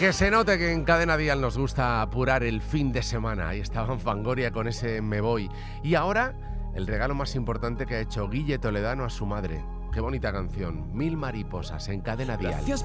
Que se note que en Cadena Dial nos gusta apurar el fin de semana. Ahí estaba en Fangoria con ese Me Voy. Y ahora, el regalo más importante que ha hecho Guille Toledano a su madre. Qué bonita canción. 1000 mariposas en Cadena Dial.